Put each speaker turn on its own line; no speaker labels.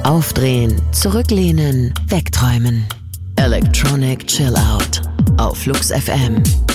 Aufdrehen, zurücklehnen, wegträumen. Electronic Chill Out auf Flux FM.